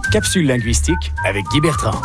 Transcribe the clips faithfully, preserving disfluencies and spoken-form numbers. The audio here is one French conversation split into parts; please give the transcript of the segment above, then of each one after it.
Capsule linguistique avec Guy Bertrand.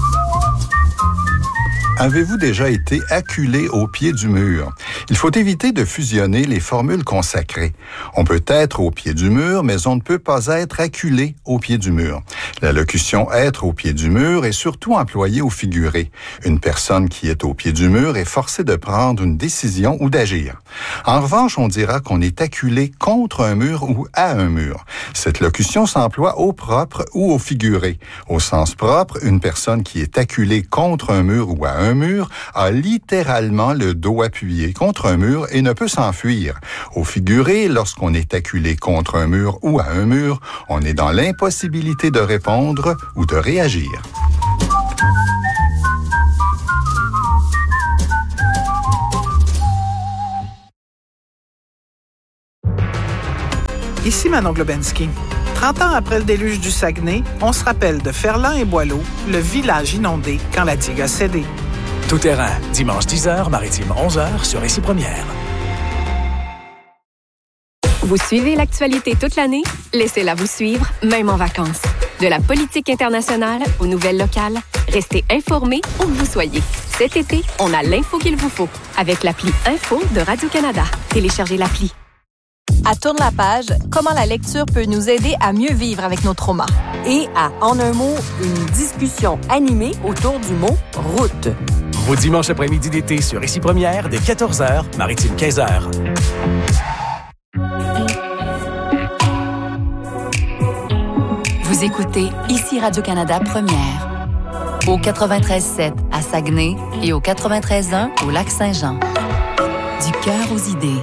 Avez-vous déjà été acculé au pied du mur? Il faut éviter de fusionner les formules consacrées. On peut être au pied du mur, mais on ne peut pas être acculé au pied du mur. La locution « être au pied du mur » est surtout employée au figuré. Une personne qui est au pied du mur est forcée de prendre une décision ou d'agir. En revanche, on dira qu'on est acculé contre un mur ou à un mur. Cette locution s'emploie au propre ou au figuré. Au sens propre, une personne qui est acculée contre un mur ou à un mur a littéralement le dos appuyé contre un mur et ne peut s'enfuir. Au figuré, lorsqu'on est acculé contre un mur ou à un mur, on est dans l'impossibilité de répondre ou de réagir. Ici Manon Globensky. trente ans après le déluge du Saguenay, on se rappelle de Ferland et Boileau, le village inondé quand la digue a cédé. Tout terrain, dimanche dix heures, maritime onze heures sur Récit Première. Vous suivez l'actualité toute l'année? Laissez-la vous suivre, même en vacances. De la politique internationale aux nouvelles locales, restez informés où que vous soyez. Cet été, on a l'info qu'il vous faut avec l'appli Info de Radio-Canada. Téléchargez l'appli. À Tourne la page, comment la lecture peut nous aider à mieux vivre avec nos traumas. Et à En un mot, une discussion animée autour du mot « route ». Vos dimanches après-midi d'été sur Récit Première, dès quatorze heures, maritime quinze heures. Vous écoutez ici Radio-Canada Première. Au quatre-vingt-treize sept à Saguenay et au quatre-vingt-treize un au Lac-Saint-Jean. Du cœur aux idées.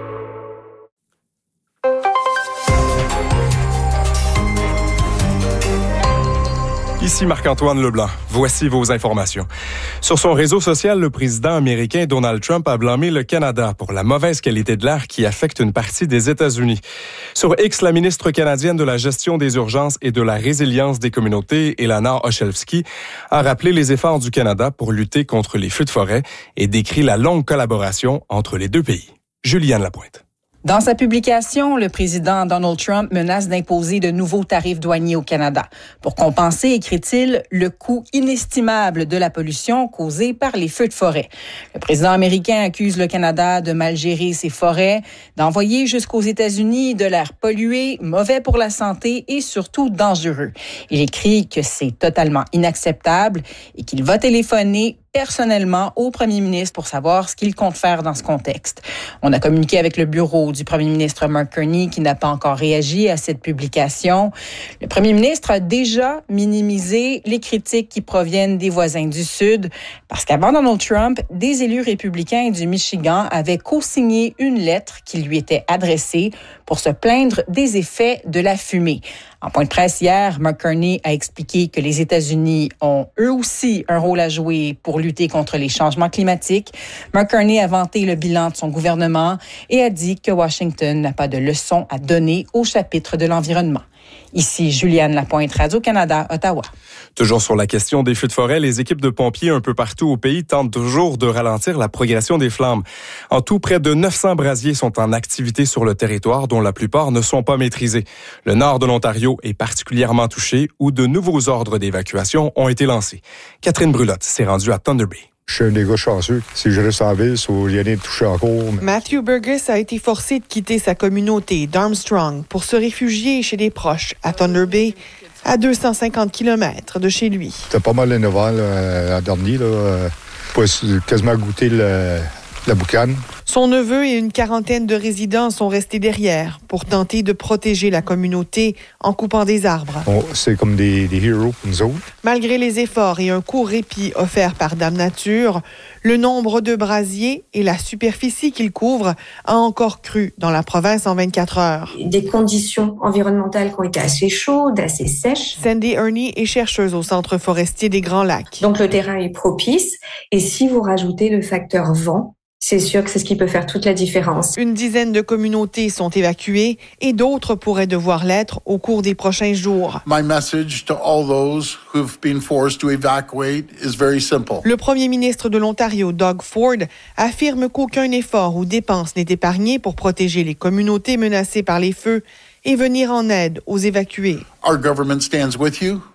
Ici Marc-Antoine Leblanc. Voici vos informations. Sur son réseau social, le président américain Donald Trump a blâmé le Canada pour la mauvaise qualité de l'air qui affecte une partie des États-Unis. Sur X, la ministre canadienne de la gestion des urgences et de la résilience des communautés, Elana Oshelski, a rappelé les efforts du Canada pour lutter contre les feux de forêt et décrit la longue collaboration entre les deux pays. Juliane Lapointe. Dans sa publication, le président Donald Trump menace d'imposer de nouveaux tarifs douaniers au Canada pour compenser, écrit-il, le coût inestimable de la pollution causée par les feux de forêt. Le président américain accuse le Canada de mal gérer ses forêts, d'envoyer jusqu'aux États-Unis de l'air pollué, mauvais pour la santé et surtout dangereux. Il écrit que c'est totalement inacceptable et qu'il va téléphoner personnellement au premier ministre pour savoir ce qu'il compte faire dans ce contexte. On a communiqué avec le bureau du premier ministre Mark Carney qui n'a pas encore réagi à cette publication. Le premier ministre a déjà minimisé les critiques qui proviennent des voisins du Sud parce qu'avant Donald Trump, des élus républicains du Michigan avaient co-signé une lettre qui lui était adressée pour se plaindre des effets de la fumée. En point de presse hier, Mark Carney a expliqué que les États-Unis ont eux aussi un rôle à jouer pour lutter contre les changements climatiques. Mark Carney a vanté le bilan de son gouvernement et a dit que Washington n'a pas de leçons à donner au chapitre de l'environnement. Ici Juliane Lapointe, Radio-Canada, Ottawa. Toujours sur la question des feux de forêt, les équipes de pompiers un peu partout au pays tentent toujours de ralentir la progression des flammes. En tout, près de neuf cents brasiers sont en activité sur le territoire, dont la plupart ne sont pas maîtrisés. Le nord de l'Ontario est particulièrement touché, où de nouveaux ordres d'évacuation ont été lancés. Catherine Brulotte s'est rendue à Thunder Bay. Je suis un des gars chanceux. Si je reste en ville, il n'y a rien de touché encore. Matthew Burgess a été forcé de quitter sa communauté d'Armstrong pour se réfugier chez des proches à Thunder Bay, à deux cent cinquante kilomètres de chez lui. C'était pas mal énervant l'an dernier. Là. Pas quasiment goûter le, la boucane. Son neveu et une quarantaine de résidents sont restés derrière pour tenter de protéger la communauté en coupant des arbres. Oh, c'est comme des, des héros pour nous autres. Malgré les efforts et un court répit offert par Dame Nature, le nombre de brasiers et la superficie qu'ils couvrent a encore cru dans la province en vingt-quatre heures. Des conditions environnementales qui ont été assez chaudes, assez sèches. Sandy Ernie est chercheuse au Centre forestier des Grands Lacs. Donc le terrain est propice et si vous rajoutez le facteur vent, c'est sûr que c'est ce qui peut faire toute la différence. Une dizaine de communautés sont évacuées et d'autres pourraient devoir l'être au cours des prochains jours. My message to all those who've been forced to evacuate is very simple. Le premier ministre de l'Ontario, Doug Ford, affirme qu'aucun effort ou dépense n'est épargné pour protéger les communautés menacées par les feux et venir en aide aux évacués. Our government stands with you.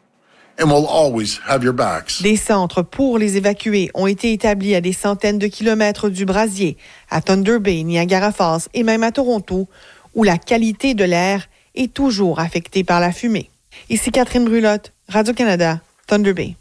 and will always have your backs. Des centres pour les évacuer ont été établis à des centaines de kilomètres du brasier, à Thunder Bay, Niagara Falls et même à Toronto, où la qualité de l'air est toujours affectée par la fumée. Ici Catherine Brulotte, Radio-Canada, Thunder Bay.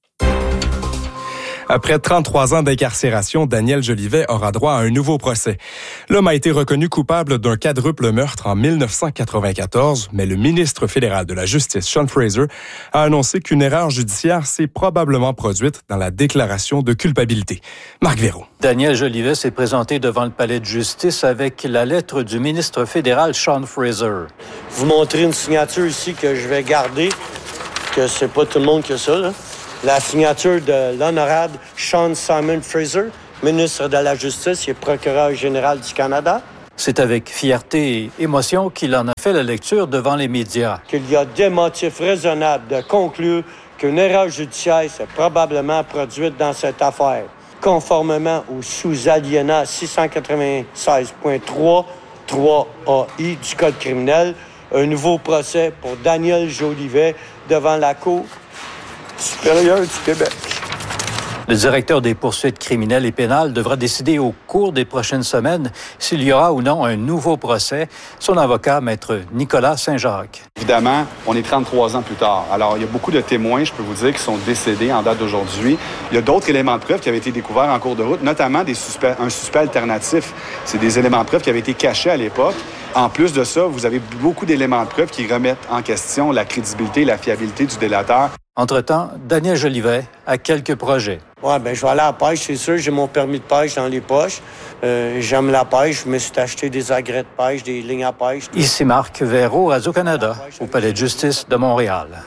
Après trente-trois ans d'incarcération, Daniel Jolivet aura droit à un nouveau procès. L'homme a été reconnu coupable d'un quadruple meurtre en dix-neuf cent quatre-vingt-quatorze, mais le ministre fédéral de la Justice, Sean Fraser, a annoncé qu'une erreur judiciaire s'est probablement produite dans la déclaration de culpabilité. Marc Véraud. Daniel Jolivet s'est présenté devant le palais de justice avec la lettre du ministre fédéral, Sean Fraser. Vous montrez une signature ici que je vais garder, que c'est pas tout le monde qui a ça, là. La signature de l'honorable Sean Simon Fraser, ministre de la Justice et procureur général du Canada. C'est avec fierté et émotion qu'il en a fait la lecture devant les médias. Qu'il y a des motifs raisonnables de conclure qu'une erreur judiciaire s'est probablement produite dans cette affaire, conformément au sous-alinéa six cent quatre-vingt-seize point trois trois A I du Code criminel. Un nouveau procès pour Daniel Jolivet devant la Cour supérieure du Québec. Le directeur des poursuites criminelles et pénales devra décider au cours des prochaines semaines s'il y aura ou non un nouveau procès. Son avocat, maître Nicolas Saint-Jacques. Évidemment, on est trente-trois ans plus tard. Alors, il y a beaucoup de témoins, je peux vous dire, qui sont décédés en date d'aujourd'hui. Il y a d'autres éléments de preuve qui avaient été découverts en cours de route, notamment des suspects, un suspect alternatif. C'est des éléments de preuve qui avaient été cachés à l'époque. En plus de ça, vous avez beaucoup d'éléments de preuve qui remettent en question la crédibilité et la fiabilité du délateur. Entre-temps, Daniel Jolivet a quelques projets. Oui, bien, je vais aller à la pêche, c'est sûr. J'ai mon permis de pêche dans les poches. Euh, j'aime la pêche. Je me suis acheté des agrès de pêche, des lignes à pêche. Ici Marc Véraud, Radio-Canada, au Palais de justice de Montréal.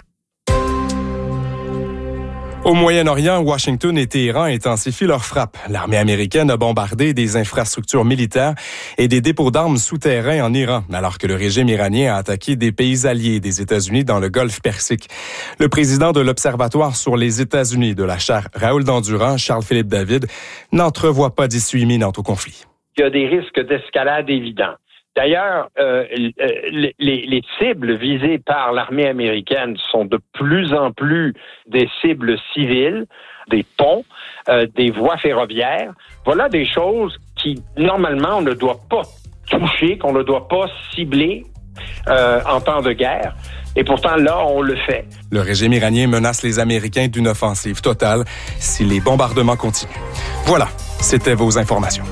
Au Moyen-Orient, Washington et Téhéran intensifient leurs frappes. L'armée américaine a bombardé des infrastructures militaires et des dépôts d'armes souterrains en Iran, alors que le régime iranien a attaqué des pays alliés des États-Unis dans le Golfe Persique. Le président de l'Observatoire sur les États-Unis de la chaire Raoul Dandurand, Charles-Philippe David, n'entrevoit pas d'issue imminente au conflit. Il y a des risques d'escalade évidents. D'ailleurs, euh, les, les cibles visées par l'armée américaine sont de plus en plus des cibles civiles, des ponts, euh, des voies ferroviaires. Voilà des choses qui, normalement, on ne doit pas toucher, qu'on ne doit pas cibler euh, en temps de guerre. Et pourtant, là, on le fait. Le régime iranien menace les Américains d'une offensive totale si les bombardements continuent. Voilà, c'était vos informations.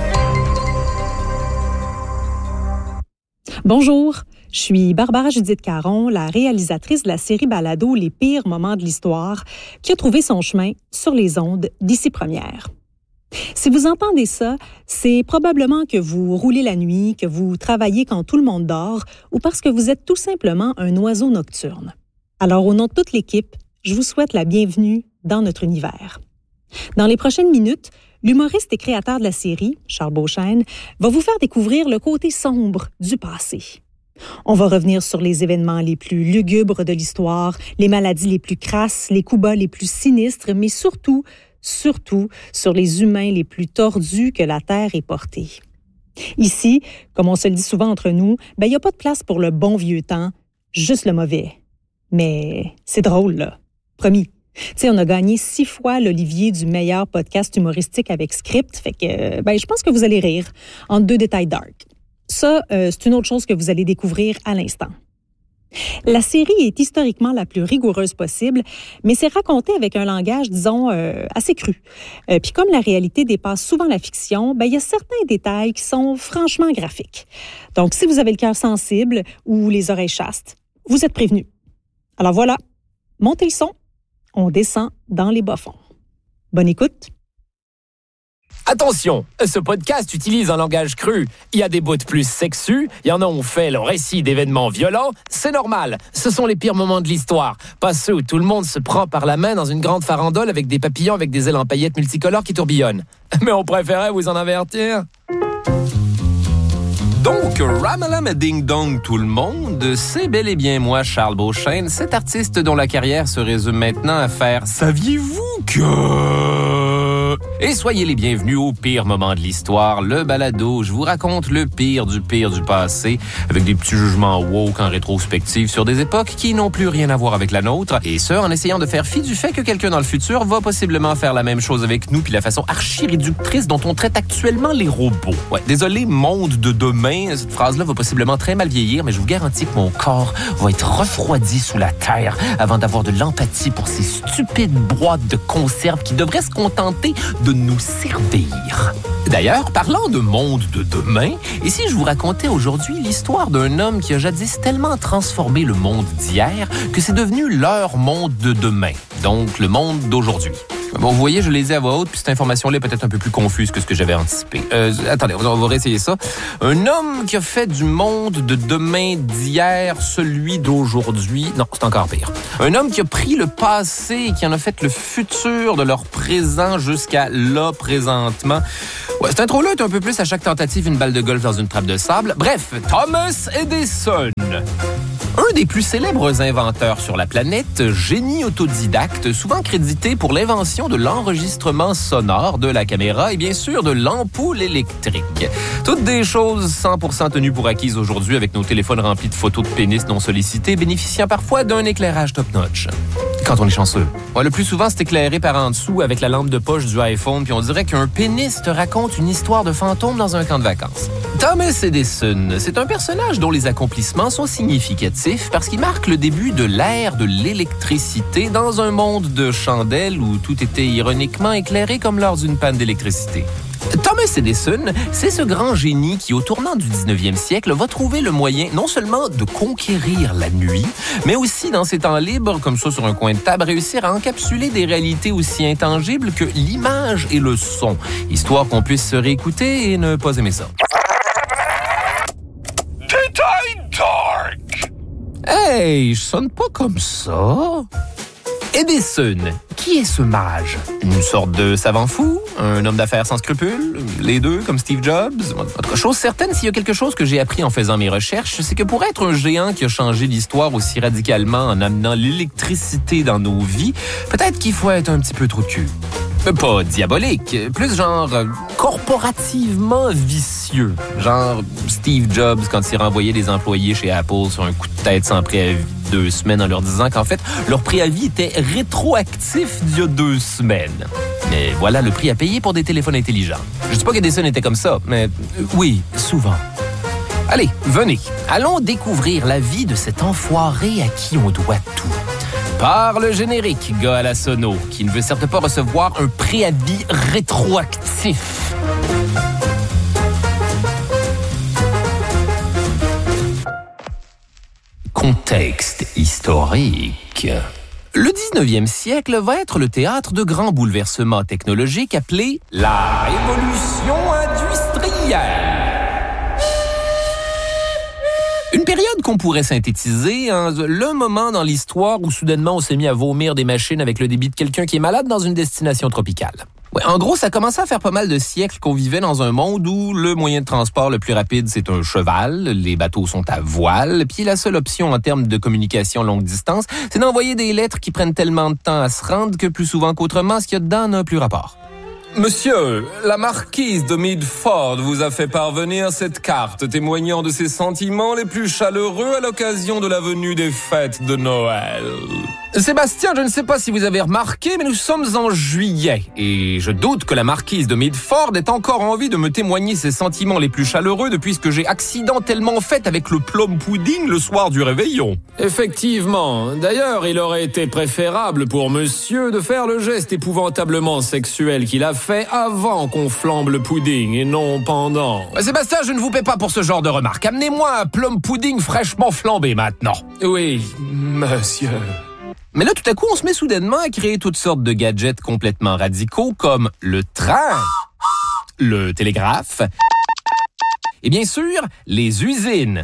Bonjour, je suis Barbara Judith Caron, la réalisatrice de la série balado Les pires moments de l'histoire, qui a trouvé son chemin sur les ondes d'Ici Première. Si vous entendez ça, c'est probablement que vous roulez la nuit, que vous travaillez quand tout le monde dort, ou parce que vous êtes tout simplement un oiseau nocturne. Alors, au nom de toute l'équipe, je vous souhaite la bienvenue dans notre univers. Dans les prochaines minutes, l'humoriste et créateur de la série, Charles Beauchesne, va vous faire découvrir le côté sombre du passé. On va revenir sur les événements les plus lugubres de l'histoire, les maladies les plus crasses, les coups bas les plus sinistres, mais surtout, surtout sur les humains les plus tordus que la Terre ait portés. Ici, comme on se le dit souvent entre nous, ben, il n'y a pas de place pour le bon vieux temps, juste le mauvais. Mais c'est drôle, là. Promis. Tu sais, on a gagné six fois l'Olivier du meilleur podcast humoristique avec script, fait que ben, je pense que vous allez rire en deux détails dark. Ça, euh, c'est une autre chose que vous allez découvrir à l'instant. La série est historiquement la plus rigoureuse possible, mais c'est raconté avec un langage, disons, euh, assez cru. Euh, Puis comme la réalité dépasse souvent la fiction, ben il y a certains détails qui sont franchement graphiques. Donc, si vous avez le cœur sensible ou les oreilles chastes, vous êtes prévenus. Alors voilà, montez le son. On descend dans les bas-fonds. Bonne écoute. Attention, ce podcast utilise un langage cru. Il y a des bouts plus sexus, il y en a où on fait le récit d'événements violents. C'est normal, ce sont les pires moments de l'histoire. Pas ceux où tout le monde se prend par la main dans une grande farandole avec des papillons avec des ailes en paillettes multicolores qui tourbillonnent. Mais on préférait vous en avertir. Donc, Ramalam et Ding Dong tout le monde, c'est bel et bien moi, Charles Beauchesne, cet artiste dont la carrière se résume maintenant à faire « Saviez-vous que... » Et soyez les bienvenus au pire moment de l'histoire, le balado. Je vous raconte le pire du pire du passé, avec des petits jugements woke en rétrospective sur des époques qui n'ont plus rien à voir avec la nôtre, et ce, en essayant de faire fi du fait que quelqu'un dans le futur va possiblement faire la même chose avec nous, puis la façon archi-réductrice dont on traite actuellement les robots. Ouais, désolé, monde de demain, cette phrase-là va possiblement très mal vieillir, mais je vous garantis que mon corps va être refroidi sous la terre avant d'avoir de l'empathie pour ces stupides boîtes de conserve qui devraient se contenter de nous servir. D'ailleurs, parlant de monde de demain, et si je vous racontais aujourd'hui l'histoire d'un homme qui a jadis tellement transformé le monde d'hier que c'est devenu leur monde de demain, donc le monde d'aujourd'hui. Bon, vous voyez, je l'ai dit à voix haute, puis cette information-là est peut-être un peu plus confuse que ce que j'avais anticipé. Euh, attendez, on va réessayer ça. Un homme qui a fait du monde de demain d'hier celui d'aujourd'hui. Non, c'est encore pire. Un homme qui a pris le passé et qui en a fait le futur de leur présent jusqu'à là, présentement. Ouais, cette intro-là est un peu plus à chaque tentative une balle de golf dans une trappe de sable. Bref, Thomas Edison. Un des plus célèbres inventeurs sur la planète, génie autodidacte, souvent crédité pour l'invention de l'enregistrement sonore, de la caméra et bien sûr de l'ampoule électrique. Toutes des choses cent pour cent tenues pour acquises aujourd'hui avec nos téléphones remplis de photos de pénis non sollicités, bénéficiant parfois d'un éclairage top-notch. Quand on est chanceux. Ouais, le plus souvent, c'est éclairé par en dessous avec la lampe de poche du iPhone, puis on dirait qu'un pénis te raconte une histoire de fantôme dans un camp de vacances. Thomas Edison, c'est un personnage dont les accomplissements sont significatifs parce qu'il marque le début de l'ère de l'électricité dans un monde de chandelles où tout était ironiquement éclairé comme lors d'une panne d'électricité. Thomas Edison, c'est ce grand génie qui, au tournant du dix-neuvième siècle, va trouver le moyen non seulement de conquérir la nuit, mais aussi, dans ses temps libres, comme ça sur un coin de table, réussir à encapsuler des réalités aussi intangibles que l'image et le son, histoire qu'on puisse se réécouter et ne pas aimer ça. Dark! Hey, je sonne pas comme ça. Edison, qui est ce mage? Une sorte de savant fou? Un homme d'affaires sans scrupules? Les deux, comme Steve Jobs? Autre chose certaine, s'il y a quelque chose que j'ai appris en faisant mes recherches, c'est que pour être un géant qui a changé l'histoire aussi radicalement en amenant l'électricité dans nos vies, peut-être qu'il faut être un petit peu trop de cul. Pas diabolique, plus genre corporativement vicieux. Genre Steve Jobs quand il renvoyait des employés chez Apple sur un coup de tête sans préavis deux semaines en leur disant qu'en fait, leur préavis était rétroactif d'il y a deux semaines. Mais voilà le prix à payer pour des téléphones intelligents. Je dis pas qu'Edison était comme ça, mais euh, oui, souvent. Allez, venez, allons découvrir la vie de cet enfoiré à qui on doit tout. Par le générique, gars à la sono, qui ne veut certes pas recevoir un préavis rétroactif. Contexte historique. Le dix-neuvième siècle va être le théâtre de grands bouleversements technologiques appelés la révolution industrielle. Une période qu'on pourrait synthétiser en le moment dans l'histoire où soudainement on s'est mis à vomir des machines avec le débit de quelqu'un qui est malade dans une destination tropicale. Ouais, en gros, ça commençait à faire pas mal de siècles qu'on vivait dans un monde où le moyen de transport le plus rapide, c'est un cheval, les bateaux sont à voile, puis la seule option en termes de communication longue distance, c'est d'envoyer des lettres qui prennent tellement de temps à se rendre que plus souvent qu'autrement, ce qu'il y a dedans n'a plus rapport. Monsieur, la marquise de Midford vous a fait parvenir cette carte témoignant de ses sentiments les plus chaleureux à l'occasion de la venue des fêtes de Noël. Sébastien, je ne sais pas si vous avez remarqué, mais nous sommes en juillet et je doute que la marquise de Midford ait encore envie de me témoigner ses sentiments les plus chaleureux depuis ce que j'ai accidentellement fait avec le plum pudding le soir du réveillon. Effectivement. D'ailleurs, il aurait été préférable pour monsieur de faire le geste épouvantablement sexuel qu'il a fait avant qu'on flambe le pudding et non pendant. Sébastien, je ne vous paie pas pour ce genre de remarques. Amenez-moi un plum pudding fraîchement flambé maintenant. Oui, monsieur. Mais là, tout à coup, on se met soudainement à créer toutes sortes de gadgets complètement radicaux comme le train, le télégraphe et bien sûr, les usines.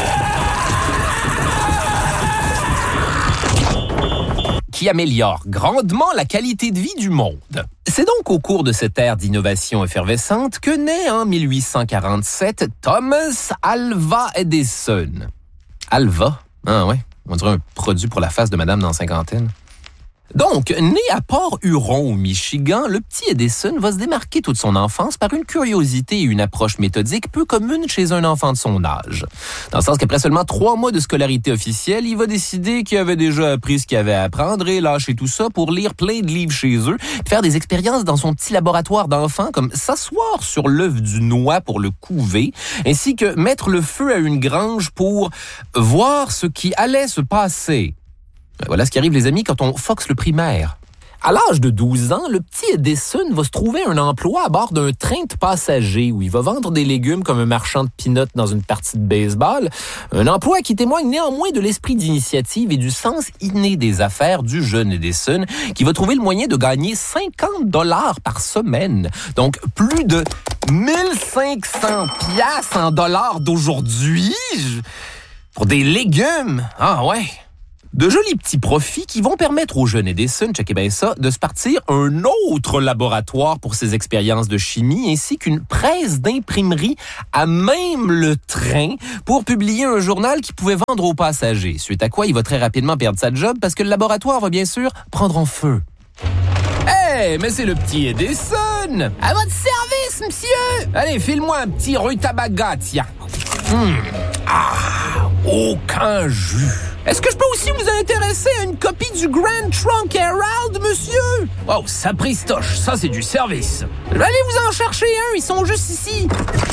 Qui améliorent grandement la qualité de vie du monde. C'est donc au cours de cette ère d'innovation effervescente que naît en mille huit cent quarante-sept Thomas Alva Edison. Alva? Ah ouais, on dirait un produit pour la face de madame dans cinquantaine. Donc, né à Port-Huron, au Michigan, le petit Edison va se démarquer toute son enfance par une curiosité et une approche méthodique peu commune chez un enfant de son âge. Dans le sens qu'après seulement trois mois de scolarité officielle, il va décider qu'il avait déjà appris ce qu'il avait à apprendre et lâcher tout ça pour lire plein de livres chez eux, faire des expériences dans son petit laboratoire d'enfant, comme s'asseoir sur l'œuf du noix pour le couver, ainsi que mettre le feu à une grange pour voir ce qui allait se passer. Voilà ce qui arrive, les amis, quand on foxe le primaire. À l'âge de douze ans, le petit Edison va se trouver un emploi à bord d'un train de passagers où il va vendre des légumes comme un marchand de peanuts dans une partie de baseball. Un emploi qui témoigne néanmoins de l'esprit d'initiative et du sens inné des affaires du jeune Edison, qui va trouver le moyen de gagner cinquante dollars par semaine. Donc, plus de mille cinq cents piastres en dollars d'aujourd'hui pour des légumes. Ah ouais! De jolis petits profits qui vont permettre au jeune Edison, checkez bien ça, de se partir un autre laboratoire pour ses expériences de chimie, ainsi qu'une presse d'imprimerie à même le train pour publier un journal qu'il pouvait vendre aux passagers. Suite à quoi, il va très rapidement perdre sa job parce que le laboratoire va bien sûr prendre en feu. Hey, mais c'est le petit Edison! À votre service, monsieur! Allez, file-moi un petit rutabaga, tiens. Hum. Ah, aucun jus. Est-ce que je peux aussi vous intéresser à une copie du Grand Trunk Herald, monsieur? Oh, ça pristoche, ça c'est du service. Je vais aller vous en chercher un, ils sont juste ici.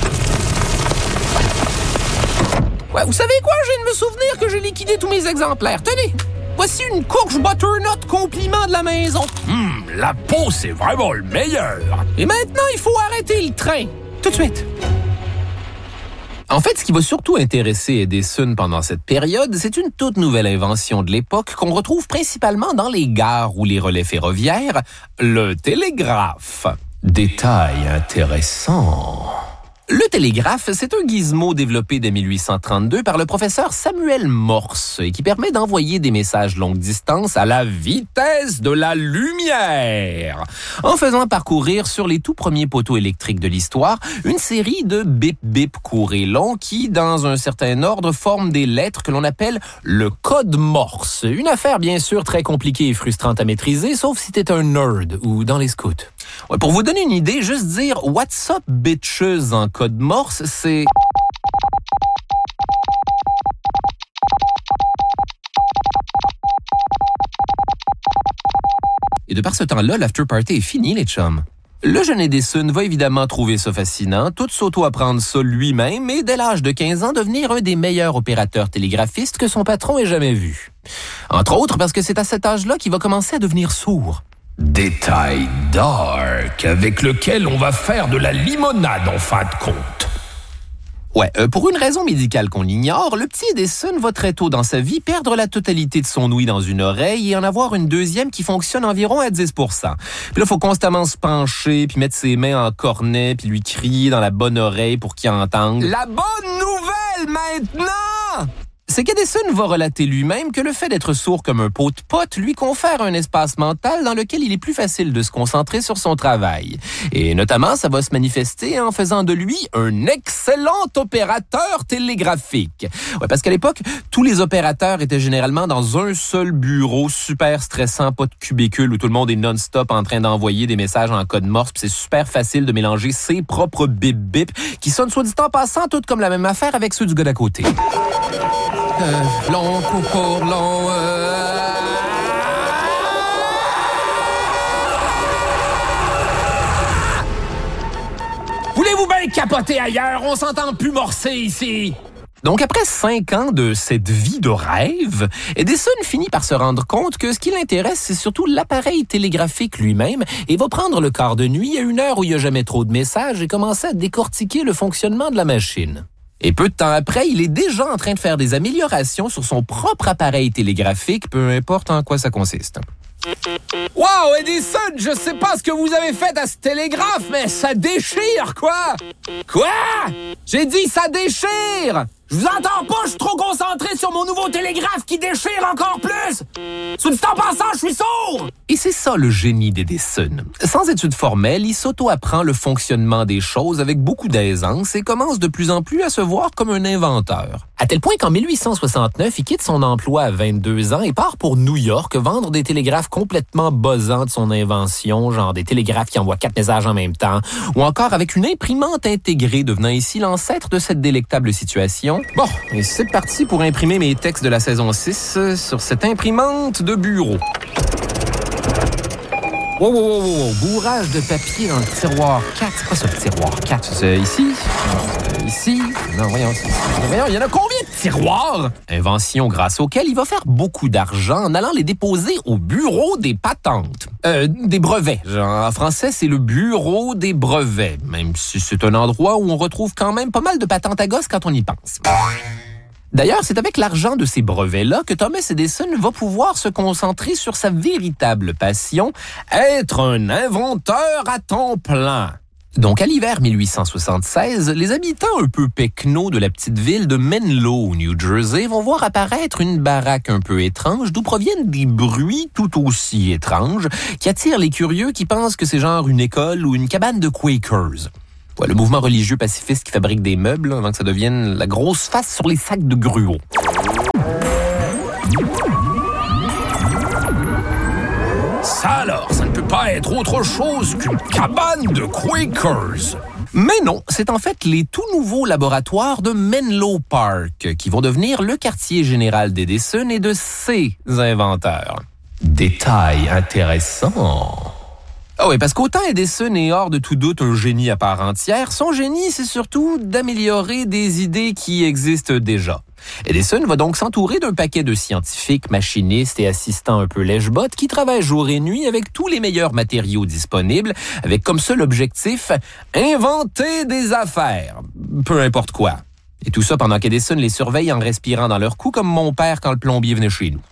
Ouais, vous savez quoi? Je viens de me souvenir que j'ai liquidé tous mes exemplaires. Tenez, voici une courge butternut compliment de la maison. Hum, la peau, c'est vraiment le meilleur. Et maintenant, il faut arrêter le train. Tout de suite. En fait, ce qui va surtout intéresser Edison pendant cette période, c'est une toute nouvelle invention de l'époque qu'on retrouve principalement dans les gares ou les relais ferroviaires, le télégraphe. Détail intéressant. Le télégraphe, c'est un gizmo développé dès mille huit cent trente-deux par le professeur Samuel Morse et qui permet d'envoyer des messages longue distance à la vitesse de la lumière, en faisant parcourir sur les tout premiers poteaux électriques de l'histoire une série de bip-bip courts et longs qui, dans un certain ordre, forment des lettres que l'on appelle le code Morse. Une affaire bien sûr très compliquée et frustrante à maîtriser, sauf si t'es un nerd ou dans les scouts. Ouais, pour vous donner une idée, juste dire « What's up, bitches » en code Morse, c'est... Et de par ce temps-là, l'after party est fini, les chums. Le jeune Edison va évidemment trouver ça fascinant, tout s'auto-apprendre ça lui-même et dès l'âge de quinze ans devenir un des meilleurs opérateurs télégraphistes que son patron ait jamais vu. Entre autres parce que c'est à cet âge-là qu'il va commencer à devenir sourd. Détail dark avec lequel on va faire de la limonade en fin de compte. Ouais, euh, pour une raison médicale qu'on ignore, le petit Edison va très tôt dans sa vie perdre la totalité de son ouïe dans une oreille et en avoir une deuxième qui fonctionne environ à dix pour cent. Puis là, il faut constamment se pencher, puis mettre ses mains en cornet, puis lui crier dans la bonne oreille pour qu'il entende. La bonne nouvelle maintenant! C'est qu'Edison va relater lui-même que le fait d'être sourd comme un pot de pote lui confère un espace mental dans lequel il est plus facile de se concentrer sur son travail. Et notamment, ça va se manifester en faisant de lui un excellent opérateur télégraphique. Ouais, parce qu'à l'époque, tous les opérateurs étaient généralement dans un seul bureau super stressant, pas de cubicule où tout le monde est non-stop en train d'envoyer des messages en code Morse. Puis c'est super facile de mélanger ses propres bip-bip qui sonnent soit dit en passant toutes comme la même affaire avec ceux du gars d'à côté. Euh, long, court, long, euh... Voulez-vous bien capoter ailleurs? On s'entend plus morcer ici. Donc, après cinq ans de cette vie de rêve, Edison finit par se rendre compte que ce qui l'intéresse, c'est surtout l'appareil télégraphique lui-même et va prendre le quart de nuit à une heure où il n'y a jamais trop de messages et commencer à décortiquer le fonctionnement de la machine. Et peu de temps après, il est déjà en train de faire des améliorations sur son propre appareil télégraphique, peu importe en quoi ça consiste. Wow, Edison, je sais pas ce que vous avez fait à ce télégraphe, mais ça déchire, quoi! Quoi? J'ai dit ça déchire! Je vous entends pas, je suis trop concentré sur mon nouveau télégraphe qui déchire encore plus! Soit dit en passant, je suis sourd! Et c'est ça le génie d'Edison. Sans études formelles, il s'auto-apprend le fonctionnement des choses avec beaucoup d'aisance et commence de plus en plus à se voir comme un inventeur. À tel point qu'en mille huit cent soixante-neuf, il quitte son emploi à vingt-deux ans et part pour New York vendre des télégraphes complètement buzzants de son invention, genre des télégraphes qui envoient quatre messages en même temps, ou encore avec une imprimante intégrée devenant ici l'ancêtre de cette délectable situation. Bon, et c'est parti pour imprimer mes textes de la saison six sur cette imprimante de bureau. Wow, wow, wow, wow, bourrage de papier dans le tiroir quatre. C'est quoi ça, le tiroir quatre? C'est ici? C'est ici? Non, voyons, c'est ici. Voyons, il y en a combien de tiroirs? Invention grâce auquel il va faire beaucoup d'argent en allant les déposer au bureau des patentes. Euh, des brevets. Genre, en français, c'est le bureau des brevets, même si c'est un endroit où on retrouve quand même pas mal de patentes à gosse quand on y pense. D'ailleurs, c'est avec l'argent de ces brevets-là que Thomas Edison va pouvoir se concentrer sur sa véritable passion, être un inventeur à temps plein. Donc, à l'hiver mille huit cent soixante-seize, les habitants un peu pecnos de la petite ville de Menlo, au New Jersey, vont voir apparaître une baraque un peu étrange d'où proviennent des bruits tout aussi étranges qui attirent les curieux qui pensent que c'est genre une école ou une cabane de Quakers. Ouais, le mouvement religieux pacifiste qui fabrique des meubles avant que ça devienne la grosse face sur les sacs de gruau. Ça alors, ça ne peut pas être autre chose qu'une cabane de Quakers. Mais non, c'est en fait les tout nouveaux laboratoires de Menlo Park qui vont devenir le quartier général d'Edison et de ses inventeurs. Détail intéressant. Ah oui, parce qu'autant Edison est hors de tout doute un génie à part entière, son génie, c'est surtout d'améliorer des idées qui existent déjà. Edison va donc s'entourer d'un paquet de scientifiques, machinistes et assistants un peu lèche-bottes qui travaillent jour et nuit avec tous les meilleurs matériaux disponibles, avec comme seul objectif, inventer des affaires. Peu importe quoi. Et tout ça pendant qu'Edison les surveille en respirant dans leur cou comme mon père quand le plombier venait chez nous.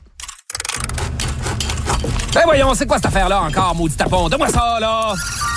Ben voyons, c'est quoi cette affaire-là encore, maudit tapon? Donne-moi ça, là!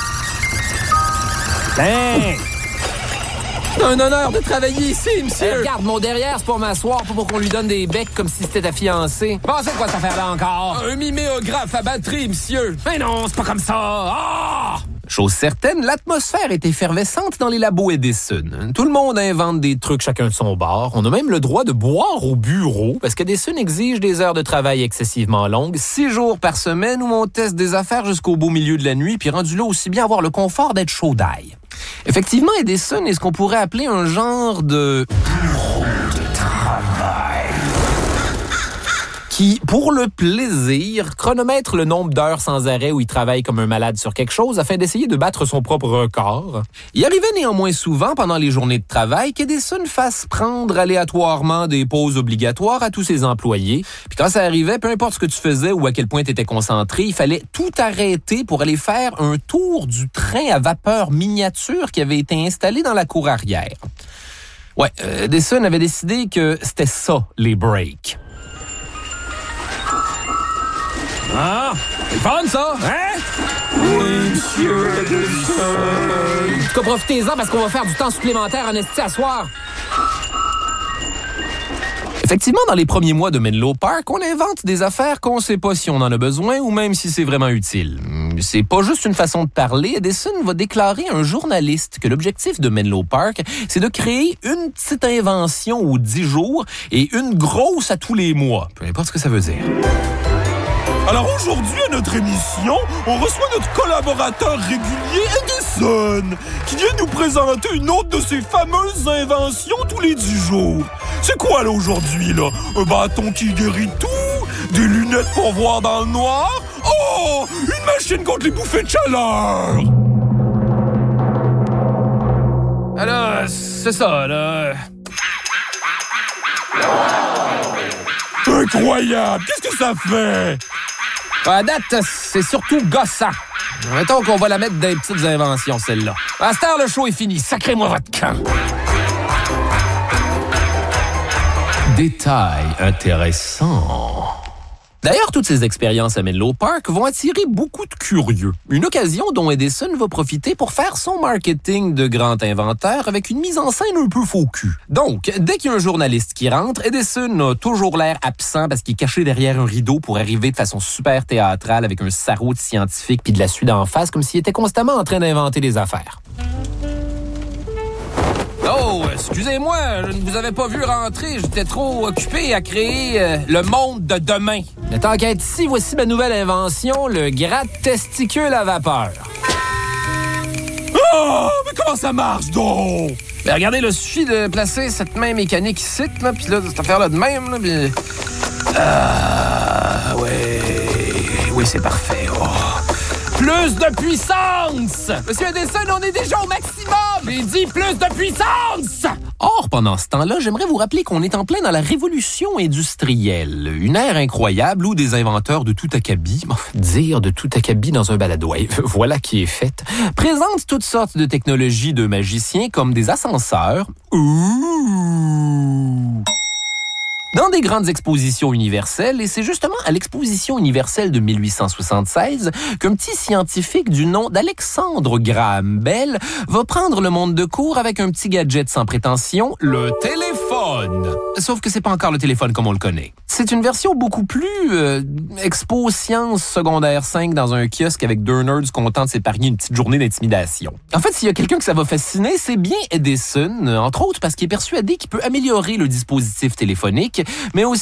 Ben! Un honneur de travailler ici, monsieur! Hey, regarde, mon derrière, c'est pour m'asseoir, pas pour qu'on lui donne des becs comme si c'était ta fiancée. Bon, c'est quoi cette affaire-là encore? Un miméographe à batterie, monsieur! Ben non, c'est pas comme ça! Ah! Chose certaine, l'atmosphère est effervescente dans les labos Edison. Tout le monde invente des trucs chacun de son bord. On a même le droit de boire au bureau parce qu'Edison exige des heures de travail excessivement longues, six jours par semaine où on teste des affaires jusqu'au beau milieu de la nuit, puis rendu là aussi bien avoir le confort d'être chaud d'ail. Effectivement, Edison est ce qu'on pourrait appeler un genre de bureau de travail qui, pour le plaisir, chronomètre le nombre d'heures sans arrêt où il travaille comme un malade sur quelque chose afin d'essayer de battre son propre record. Il arrivait néanmoins souvent pendant les journées de travail qu'Edison fasse prendre aléatoirement des pauses obligatoires à tous ses employés. Puis quand ça arrivait, peu importe ce que tu faisais ou à quel point tu étais concentré, il fallait tout arrêter pour aller faire un tour du train à vapeur miniature qui avait été installé dans la cour arrière. Ouais, euh, Edison avait décidé que c'était ça, les breaks. Ah, c'est fun, ça, hein? Oui, monsieur Edison. En tout cas, profitez-en parce qu'on va faire du temps supplémentaire en esti à soir. Effectivement, dans les premiers mois de Menlo Park, on invente des affaires qu'on sait pas si on en a besoin ou même si c'est vraiment utile. C'est pas juste une façon de parler. Edison va déclarer à un journaliste que l'objectif de Menlo Park, c'est de créer une petite invention aux dix jours et une grosse à tous les mois. Peu importe ce que ça veut dire. Alors aujourd'hui, à notre émission, on reçoit notre collaborateur régulier, Edison, qui vient nous présenter une autre de ses fameuses inventions tous les dix jours. C'est quoi, là, aujourd'hui, là? Un bâton qui guérit tout? Des lunettes pour voir dans le noir? Oh! Une machine contre les bouffées de chaleur! Alors, c'est ça, là... Incroyable! Qu'est-ce que ça fait? À date, c'est surtout gossant. Mettons qu'on va la mettre dans les petites inventions, celle-là. À cette heure, le show est fini. Sacrez-moi votre camp. Détail intéressant. D'ailleurs, toutes ces expériences à Menlo Park vont attirer beaucoup de curieux. Une occasion dont Edison va profiter pour faire son marketing de grand inventeur avec une mise en scène un peu faux cul. Donc, dès qu'il y a un journaliste qui rentre, Edison a toujours l'air absent parce qu'il est caché derrière un rideau pour arriver de façon super théâtrale avec un sarrau de scientifique puis de la suie d'en face comme s'il était constamment en train d'inventer des affaires. Oh, excusez-moi, je ne vous avais pas vu rentrer. J'étais trop occupé à créer euh, le monde de demain. Mais tant qu'à être ici, voici ma nouvelle invention, le gratte-testicule à vapeur. Oh, mais comment ça marche donc? Ben, regardez, il suffit de placer cette main mécanique ici, là, puis là, cette affaire-là de même, là, puis... Ah, ouais... Oui, c'est parfait, oh... Plus de puissance! Monsieur Edison, on est déjà au maximum! J'ai dit plus de puissance! Or, pendant ce temps-là, j'aimerais vous rappeler qu'on est en plein dans la révolution industrielle. Une ère incroyable où des inventeurs de tout acabit, dire de tout acabit dans un balado, voilà qui est fait, présentent toutes sortes de technologies de magiciens comme des ascenseurs. Ouh! Dans des grandes expositions universelles, et c'est justement à l'exposition universelle de mille huit cent soixante-seize qu'un petit scientifique du nom d'Alexandre Graham Bell va prendre le monde de court avec un petit gadget sans prétention, le téléphone. Sauf que c'est pas encore le téléphone comme on le connaît. C'est une version beaucoup plus euh, expo science secondaire cinq dans un kiosque avec deux nerds contents de s'épargner une petite journée d'intimidation. En fait, s'il y a quelqu'un que ça va fasciner, c'est bien Edison, entre autres parce qu'il est persuadé qu'il peut améliorer le dispositif téléphonique, mais aussi